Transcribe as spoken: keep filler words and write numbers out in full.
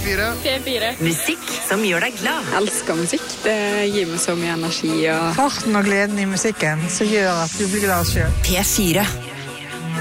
fire. P fire. Musikk som gjør deg glad. Jeg elsker musikk. Det gir meg så mye energi. Og... Farten og gleden i musikken som gjør at du blir glad selv. P fire.